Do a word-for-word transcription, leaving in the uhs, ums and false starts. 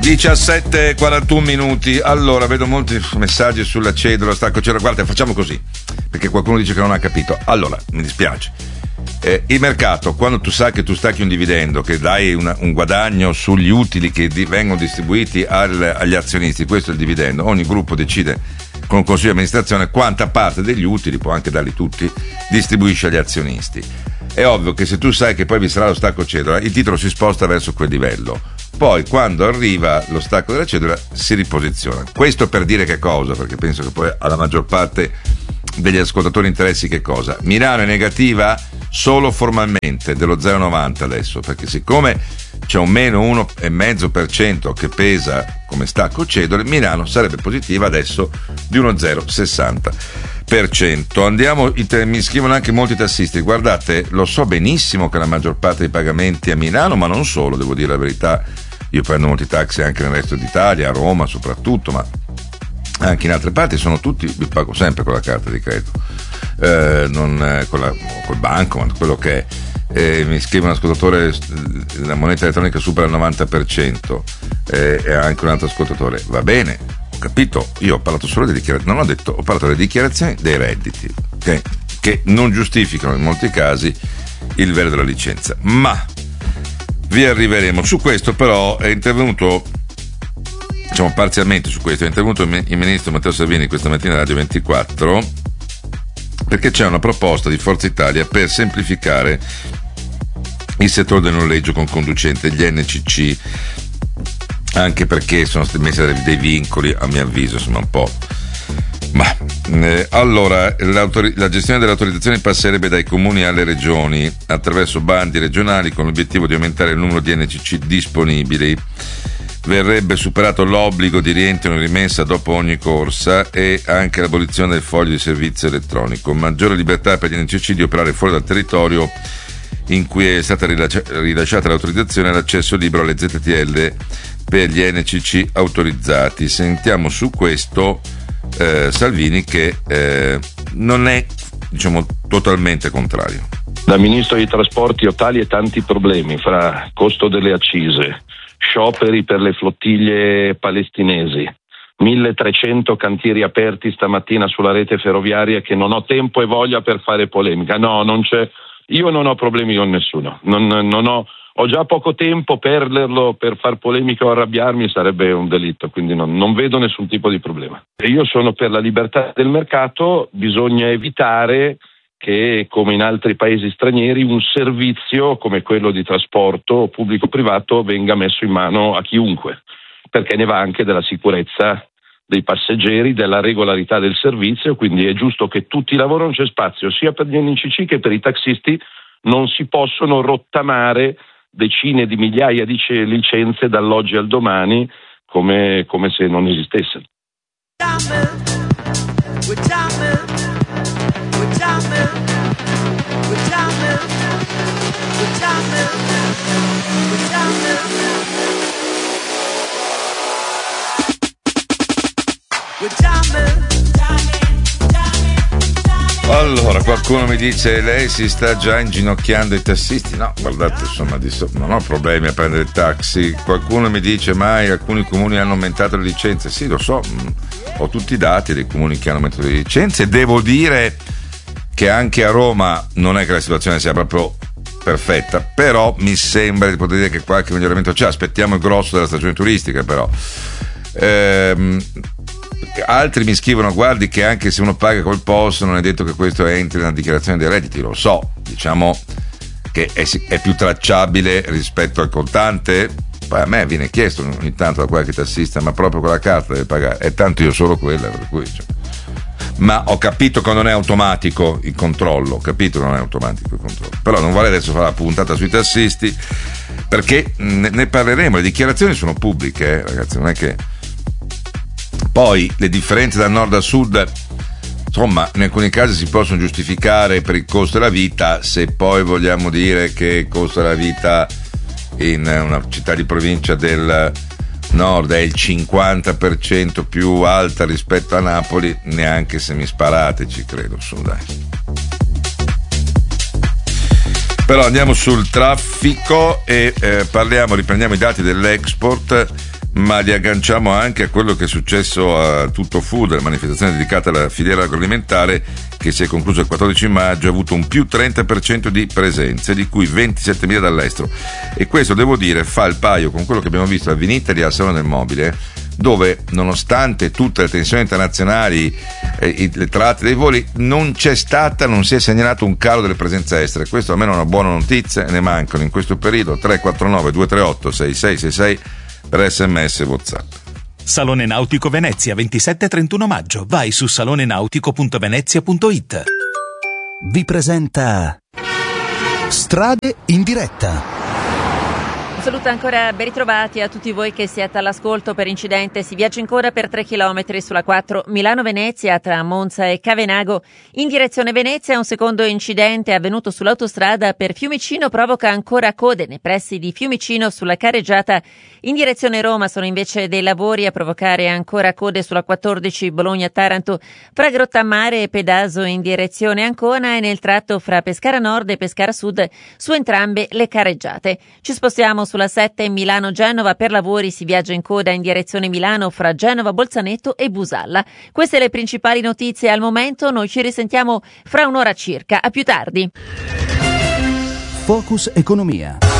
diciassette e quarantuno minuti. Allora, vedo molti messaggi sulla cedola, stacco cedola. Guarda, facciamo così, perché qualcuno dice che non ha capito. Allora, mi dispiace. Eh, il mercato, quando tu sai che tu stacchi un dividendo, che dai una, un guadagno sugli utili che di, vengono distribuiti al, agli azionisti, questo è il dividendo, ogni gruppo decide con un consiglio di amministrazione quanta parte degli utili, può anche darli tutti, distribuisce agli azionisti. È ovvio che se tu sai che poi vi sarà lo stacco cedola, il titolo si sposta verso quel livello. Poi quando arriva lo stacco della cedola si riposiziona. Questo per dire che cosa? Perché penso che poi alla maggior parte degli ascoltatori interessi che cosa? Milano è negativa solo formalmente dello zero virgola novanta adesso, perché siccome c'è un meno uno virgola cinque per cento che pesa come stacco cedole, Milano sarebbe positiva adesso di uno zero virgola sessanta per cento. Andiamo, mi scrivono anche molti tassisti, guardate, lo so benissimo che la maggior parte dei pagamenti a Milano, ma non solo, devo dire la verità, io prendo molti taxi anche nel resto d'Italia, a Roma soprattutto, ma anche in altre parti sono tutti, vi pago sempre con la carta di credito, eh, non eh, con la, col banco, ma quello che è. Eh, mi scrive un ascoltatore, la moneta elettronica supera il novanta per cento, eh, e anche un altro ascoltatore, va bene, ho capito, io ho parlato solo delle dichiarazioni, non ho detto, ho parlato delle dichiarazioni dei redditi, okay? Che non giustificano in molti casi il livello della licenza, ma vi arriveremo. Su questo però è intervenuto, diciamo parzialmente su questo, è intervenuto il ministro Matteo Salvini questa mattina a Radio ventiquattro, perché c'è una proposta di Forza Italia per semplificare il settore del noleggio con conducente, gli N C C, anche perché sono stati messi dei vincoli, a mio avviso, insomma un po'. Ma eh, allora la gestione delle autorizzazioni passerebbe dai comuni alle regioni attraverso bandi regionali con l'obiettivo di aumentare il numero di N C C disponibili. Verrebbe superato l'obbligo di rientro in rimessa dopo ogni corsa e anche l'abolizione del foglio di servizio elettronico. Maggiore libertà per gli N C C di operare fuori dal territorio in cui è stata rilasciata l'autorizzazione all'accesso libero alle Z T L per gli N C C autorizzati. Sentiamo su questo eh, Salvini che eh, non è, diciamo, totalmente contrario. Da ministro dei trasporti ho tali e tanti problemi, fra costo delle accise, scioperi per le flottiglie palestinesi, milletrecento cantieri aperti stamattina sulla rete ferroviaria, che non ho tempo e voglia per fare polemica. No, non c'è, io non ho problemi con nessuno, non, non ho, ho già poco tempo, perderlo per far polemica o arrabbiarmi sarebbe un delitto, quindi non, non vedo nessun tipo di problema. E io sono per la libertà del mercato, bisogna evitare che, come in altri paesi stranieri, un servizio come quello di trasporto pubblico-privato venga messo in mano a chiunque, perché ne va anche della sicurezza dei passeggeri, della regolarità del servizio, quindi è giusto che tutti lavorino, c'è spazio sia per gli N C C che per i taxisti, non si possono rottamare decine di migliaia di licenze dall'oggi al domani come, come se non esistessero. Allora, qualcuno mi dice lei si sta già inginocchiando i tassisti. No, guardate, insomma, non ho problemi a prendere il taxi. Qualcuno mi dice mai alcuni comuni hanno aumentato le licenze. Sì, lo so, ho tutti i dati dei comuni che hanno aumentato le licenze. Devo dire che anche a Roma non è che la situazione sia proprio perfetta, però mi sembra di poter dire che qualche miglioramento c'è. Aspettiamo il grosso della stagione turistica, però ehm, altri mi scrivono, guardi che anche se uno paga col P O S non è detto che questo entri nella dichiarazione dei redditi. Lo so, diciamo che è, è più tracciabile rispetto al contante. Poi a me viene chiesto ogni tanto da qualche tassista, ma proprio con la carta deve pagare, e tanto io solo quella, per cui cioè. Ma ho capito che non è automatico il controllo, ho capito che non è automatico il controllo, però non vale adesso fare la puntata sui tassisti, perché ne, ne parleremo, le dichiarazioni sono pubbliche, eh, ragazzi, non è che poi le differenze da nord a sud, insomma, in alcuni casi si possono giustificare per il costo della vita, se poi vogliamo dire che il costo della vita in una città di provincia del nord è il cinquanta per cento più alta rispetto a Napoli, neanche se mi sparate ci credo, su dai. Però andiamo sul traffico e eh, parliamo, riprendiamo i dati dell'export ma li agganciamo anche a quello che è successo a Tutto Food, la manifestazione dedicata alla filiera agroalimentare che si è conclusa il quattordici maggio, ha avuto un più trenta per cento di presenze, di cui ventisettemila dall'estero, e questo, devo dire, fa il paio con quello che abbiamo visto a Vinitaly al Salone del Mobile, dove nonostante tutte le tensioni internazionali, eh, le tratte dei voli, non c'è stata, non si è segnalato un calo delle presenze estere. Questo almeno è una buona notizia, ne mancano in questo periodo. Tre quattro nove due tre otto sei sei sei sei per sms e WhatsApp. Salone Nautico Venezia, ventisette e trentuno maggio. Vai su salonenautico punto venezia punto it. Vi presenta Strade in diretta. Un saluto ancora, ben ritrovati a tutti voi che siete all'ascolto. Per incidente si viaggia ancora per tre chilometri sulla quattro Milano-Venezia tra Monza e Cavenago. In direzione Venezia un secondo incidente avvenuto sull'autostrada per Fiumicino provoca ancora code nei pressi di Fiumicino sulla carreggiata. In direzione Roma sono invece dei lavori a provocare ancora code sulla quattordici Bologna-Taranto fra Grottammare e Pedaso in direzione Ancona e nel tratto fra Pescara Nord e Pescara Sud su entrambe le carreggiate. Ci spostiamo sulla sette Milano-Genova, per lavori si viaggia in coda in direzione Milano fra Genova, Bolzaneto e Busalla. Queste le principali notizie al momento, noi ci risentiamo fra un'ora circa. A più tardi. Focus Economia.